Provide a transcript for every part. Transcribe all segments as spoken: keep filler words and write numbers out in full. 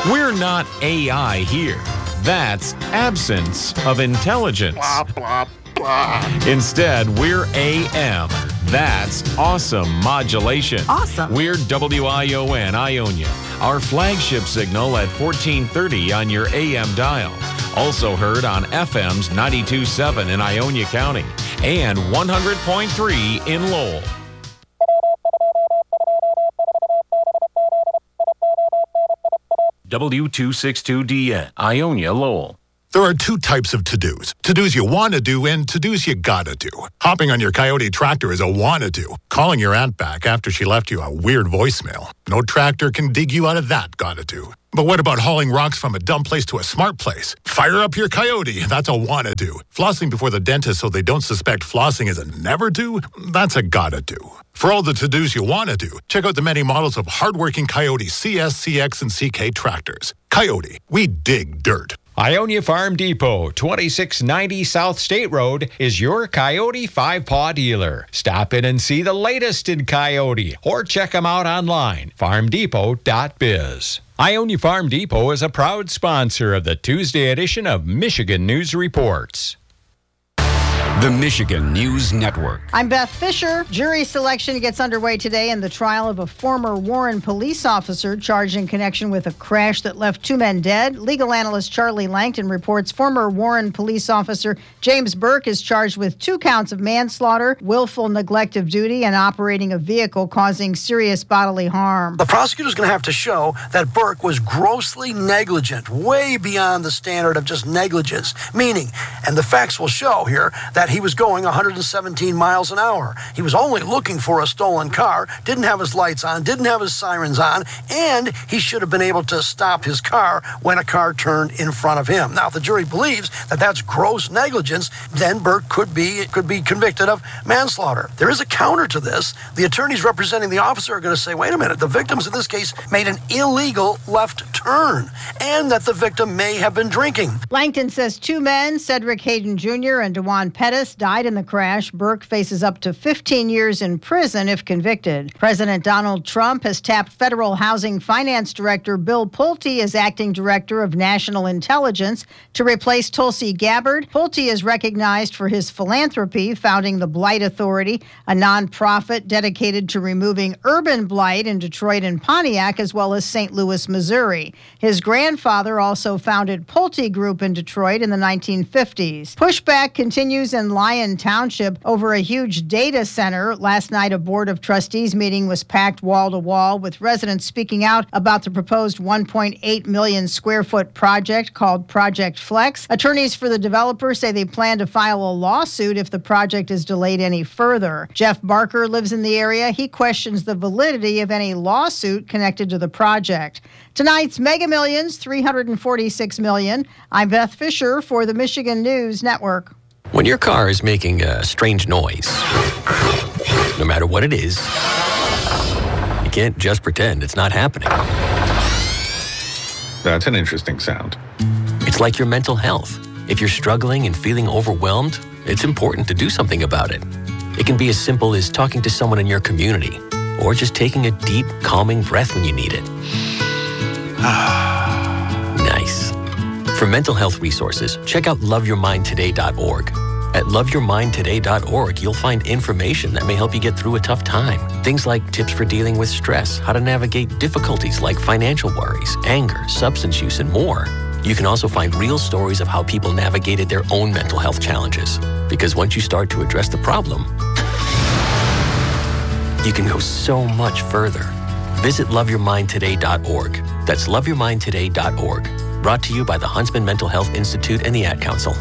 We're not A I here. That's absence of intelligence. Blah, blah, blah. Instead, we're A M. That's awesome modulation. Awesome. We're W I O N, Ionia. Our flagship signal at fourteen thirty on your A M dial. Also heard on F M's ninety-two point seven in Ionia County and one hundred point three in Lowell. W two sixty-two D N, Ionia, Lowell. There are two types of to-dos. To-dos you want to do and to-dos you gotta do. Hopping on your Coyote tractor is a wanna do. Calling your aunt back after she left you a weird voicemail. No tractor can dig you out of that gotta do. But what about hauling rocks from a dumb place to a smart place? Fire up your Coyote. That's a wanna do. Flossing before the dentist so they don't suspect flossing is a never do? That's a gotta do. For all the to-dos you want to do, check out the many models of hardworking Coyote C S, C X, and C K tractors. Coyote, we dig dirt. Ionia Farm Depot, twenty-six ninety South State Road, is your Coyote five-paw dealer. Stop in and see the latest in Coyote or check them out online, farm depot dot biz. Ionia Farm Depot is a proud sponsor of the Tuesday edition of Michigan News Reports. The Michigan News Network. I'm Beth Fisher. Jury selection gets underway today in the trial of a former Warren police officer charged in connection with a crash that left two men dead. Legal analyst Charlie Langton reports former Warren police officer James Burke is charged with two counts of manslaughter, willful neglect of duty, and operating a vehicle causing serious bodily harm. The prosecutor's going to have to show that Burke was grossly negligent, way beyond the standard of just negligence, meaning, and the facts will show here, that he was going one hundred seventeen miles an hour. He was only looking for a stolen car, didn't have his lights on, didn't have his sirens on, and he should have been able to stop his car when a car turned in front of him. Now, if the jury believes that that's gross negligence, then Burke could be could be convicted of manslaughter. There is a counter to this. The attorneys representing the officer are going to say, wait a minute, the victims in this case made an illegal left turn, and that the victim may have been drinking. Langton says two men, Cedric Hayden Junior and DeJuan Pettis, died in the crash. Burke faces up to fifteen years in prison if convicted. President Donald Trump has tapped Federal Housing Finance Director Bill Pulte as acting director of national intelligence to replace Tulsi Gabbard. Pulte is recognized for his philanthropy, founding the Blight Authority, a nonprofit dedicated to removing urban blight in Detroit and Pontiac, as well as Saint Louis, Missouri. His grandfather also founded Pulte Group in Detroit in the nineteen fifties. Pushback continues in Lyon Township over a huge data center. Last night, a Board of Trustees meeting was packed wall to wall with residents speaking out about the proposed one point eight million square foot project called Project Flex. Attorneys for the developer say they plan to file a lawsuit if the project is delayed any further. Jeff Barker lives in the area. He questions the validity of any lawsuit connected to the project. Tonight's Mega Millions, three hundred forty-six million dollars. I'm Beth Fisher for the Michigan News Network. When your car is making a strange noise, no matter what it is, you can't just pretend it's not happening. That's an interesting sound. It's like your mental health. If you're struggling and feeling overwhelmed, it's important to do something about it. It can be as simple as talking to someone in your community, or just taking a deep, calming breath when you need it. Nice. For mental health resources, check out love your mind today dot org. At love your mind today dot org, you'll find information that may help you get through a tough time. Things like tips for dealing with stress, how to navigate difficulties like financial worries, anger, substance use, and more. You can also find real stories of how people navigated their own mental health challenges. Because once you start to address the problem, you can go so much further. Visit love your mind today dot org. That's love your mind today dot org. Brought to you by the Huntsman Mental Health Institute and the Ad Council.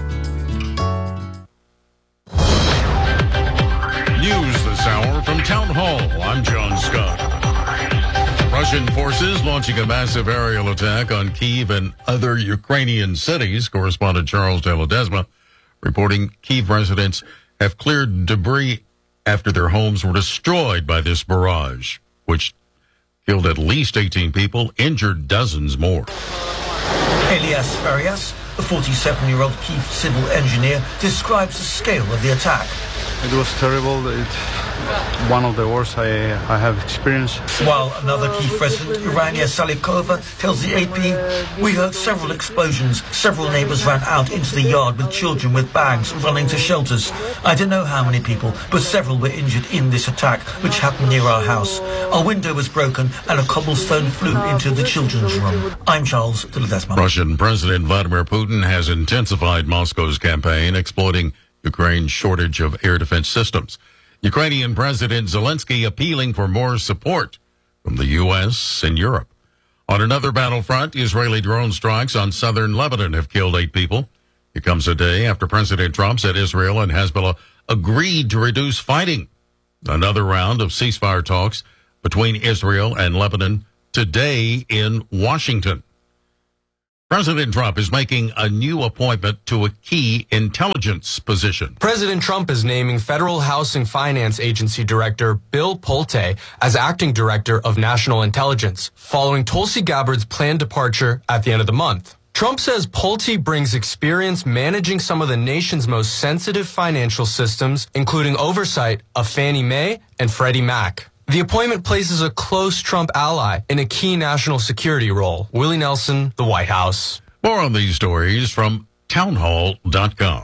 News this hour from Town Hall. I'm John Scott. Russian forces launching a massive aerial attack on Kyiv and other Ukrainian cities. Correspondent Charles De La Desma reporting Kyiv residents have cleared debris after their homes were destroyed by this barrage, which killed at least eighteen people, injured dozens more. Elias Farias, the forty-seven-year-old Kyiv civil engineer, describes the scale of the attack. It was terrible. It, one of the worst I, I have experienced. While another key resident, Irania Salikova, tells the A P, we heard several explosions. Several neighbors ran out into the yard with children with bags running to shelters. I don't know how many people, but several were injured in this attack, which happened near our house. Our window was broken and a cobblestone flew into the children's room. I'm Charles de Ledesma. Russian President Vladimir Putin has intensified Moscow's campaign, exploiting Ukraine's shortage of air defense systems. Ukrainian President Zelensky appealing for more support from the U S and Europe. On another battlefront, Israeli drone strikes on southern Lebanon have killed eight people. It comes a day after President Trump said Israel and Hezbollah agreed to reduce fighting. Another round of ceasefire talks between Israel and Lebanon today in Washington. President Trump is making a new appointment to a key intelligence position. President Trump is naming Federal Housing Finance Agency Director Bill Pulte as acting director of national intelligence, following Tulsi Gabbard's planned departure at the end of the month. Trump says Pulte brings experience managing some of the nation's most sensitive financial systems, including oversight of Fannie Mae and Freddie Mac. The appointment places a close Trump ally in a key national security role. Willie Nelson, the White House. More on these stories from townhall dot com.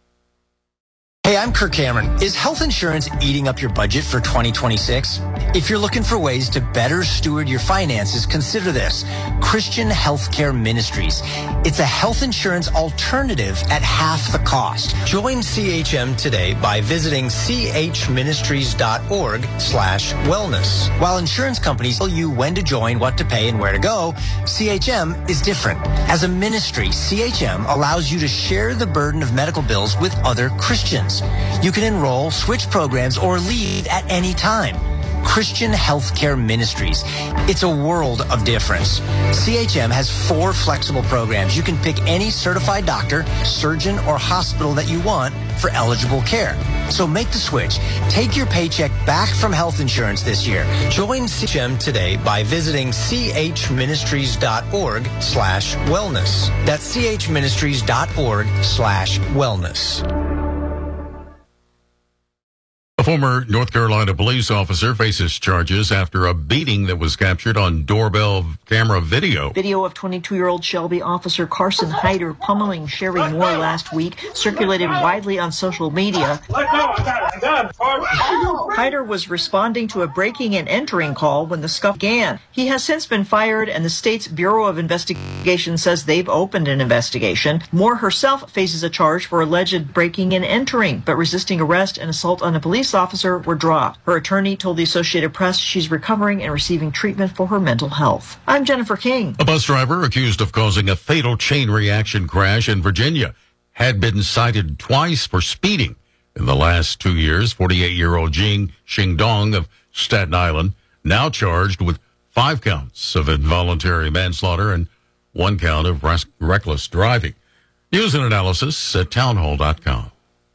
Hey, I'm Kirk Cameron. Is health insurance eating up your budget for twenty twenty-six? If you're looking for ways to better steward your finances, consider this. Christian Healthcare Ministries. It's a health insurance alternative at half the cost. Join C H M today by visiting chministries.org slash wellness. While insurance companies tell you when to join, what to pay, and where to go, C H M is different. As a ministry, C H M allows you to share the burden of medical bills with other Christians. You can enroll, switch programs, or leave at any time. Christian Healthcare Ministries. It's a world of difference. C H M has four flexible programs. You can pick any certified doctor, surgeon, or hospital that you want for eligible care. So make the switch. Take your paycheck back from health insurance this year. Join C H M today by visiting chministries.org slash wellness. That's chministries.org slash wellness. A former North Carolina police officer faces charges after a beating that was captured on doorbell camera video. Video of twenty-two-year-old Shelby officer Carson Hyder pummeling Sherry Moore last week circulated widely on social media. Hyder was responding to a breaking and entering call when the scuffle began. He has since been fired, and the state's Bureau of Investigation says they've opened an investigation. Moore herself faces a charge for alleged breaking and entering, but resisting arrest and assault on a police officer were dropped. Her attorney told the Associated Press she's recovering and receiving treatment for her mental health. I'm Jennifer King. A bus driver accused of causing a fatal chain reaction crash in Virginia had been cited twice for speeding in the last two years. forty-eight-year-old Jing Xingdong of Staten Island now charged with five counts of involuntary manslaughter and one count of res- reckless driving. News and analysis at townhall dot com.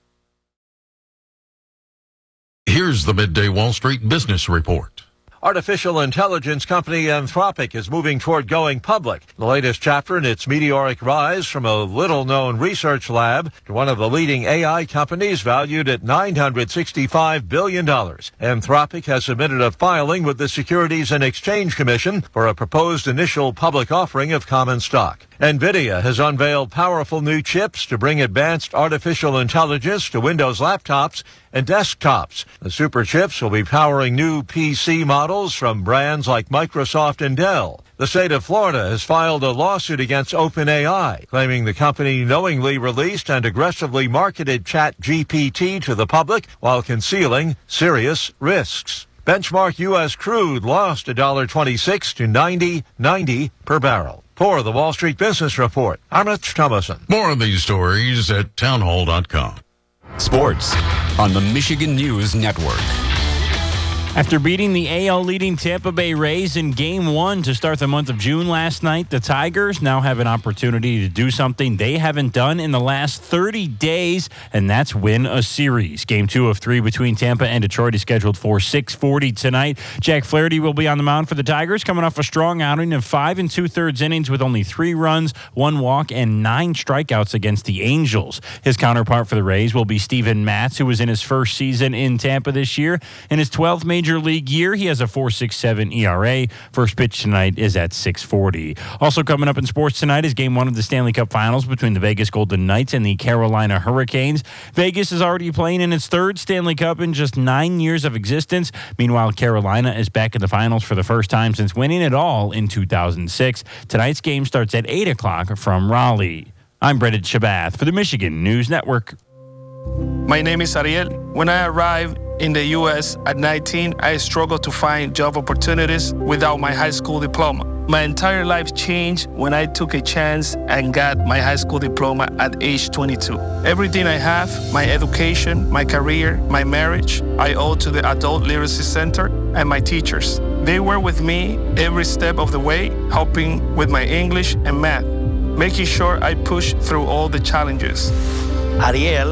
Here's the Midday Wall Street Business Report. Artificial intelligence company Anthropic is moving toward going public. The latest chapter in its meteoric rise from a little-known research lab to one of the leading A I companies valued at nine hundred sixty-five billion dollars. Anthropic has submitted a filing with the Securities and Exchange Commission for a proposed initial public offering of common stock. NVIDIA has unveiled powerful new chips to bring advanced artificial intelligence to Windows laptops and desktops. The super chips will be powering new P C models from brands like Microsoft and Dell. The state of Florida has filed a lawsuit against OpenAI, claiming the company knowingly released and aggressively marketed ChatGPT to the public while concealing serious risks. Benchmark U S crude lost one dollar twenty-six to ninety ninety per barrel. For the Wall Street Business Report, I'm Rich Thomason. More on these stories at townhall dot com. Sports on the Michigan News Network. After beating the A L leading Tampa Bay Rays in Game one to start the month of June last night, the Tigers now have an opportunity to do something they haven't done in the last thirty days, and that's win a series. Game two of three between Tampa and Detroit is scheduled for six forty tonight. Jack Flaherty will be on the mound for the Tigers, coming off a strong outing of five and two-thirds innings with only three runs, one walk, and nine strikeouts against the Angels. His counterpart for the Rays will be Steven Matz, who was in his first season in Tampa this year. In his twelfth major Major League year, he has a four point six seven E R A. First pitch tonight is at six forty. Also coming up in sports tonight is Game one of the Stanley Cup Finals between the Vegas Golden Knights and the Carolina Hurricanes. Vegas is already playing in its third Stanley Cup in just nine years of existence. Meanwhile, Carolina is back in the finals for the first time since winning it all in two thousand six. Tonight's game starts at eight o'clock from Raleigh. I'm Brendan Shabath for the Michigan News Network. My name is Ariel. When I arrived in the U S at nineteen, I struggled to find job opportunities without my high school diploma. My entire life changed when I took a chance and got my high school diploma at age twenty-two. Everything I have, my education, my career, my marriage, I owe to the Adult Literacy Center and my teachers. They were with me every step of the way, helping with my English and math, making sure I pushed through all the challenges. Ariel